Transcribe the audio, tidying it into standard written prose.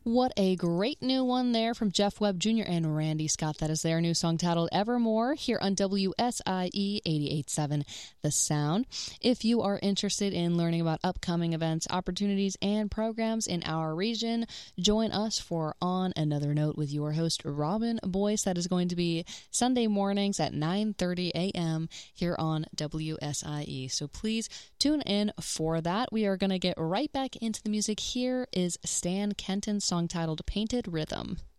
What a great new one there from Jeff Webb Jr. and Randy Scott. That is their new song titled Evermore here on WSIE 88.7 The Sound. If you are interested in learning about upcoming events, opportunities, and programs in our region, join us for On Another Note with your host, Robin Boyce. That is going to be Sunday mornings at 9:30 a.m. here on WSIE. So please tune in for that. We are going to get right back into the music. Here is Stan Kenton's song titled Painted Rhythm.